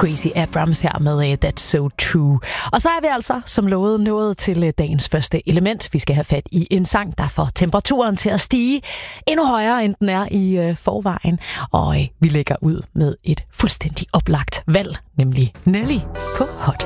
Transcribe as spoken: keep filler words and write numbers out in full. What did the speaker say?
Gracie Abrams her med uh, That's So True. Og så er vi altså, som lovet, nået til uh, dagens første element. Vi skal have fat i en sang, der får temperaturen til at stige endnu højere, end den er i uh, forvejen. Og uh, vi lægger ud med et fuldstændig oplagt valg, nemlig Nelly på Hot.